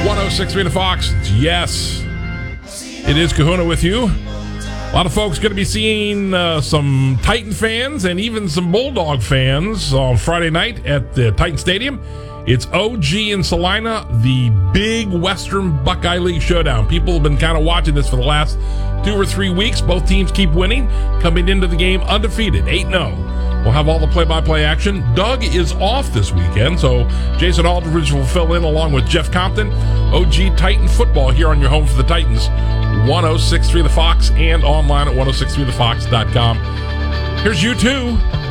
106.3 The Fox. Yes, it is Kahuna with you. A lot of folks going to be seeing some Titan fans and even some Bulldog fans on Friday night at the Titan Stadium. It's OG in Salina, the big Western Buckeye League showdown. People have been kind of watching this for the last 2 or 3 weeks. Both teams keep winning, coming into the game undefeated, 8-0. We'll have all the play-by-play action. Doug is off this weekend, so Jason Aldridge will fill in along with Jeff Compton. OG Titan football here on your home for the Titans. 106.3 The Fox and online at 1063thefox.com. Here's U2.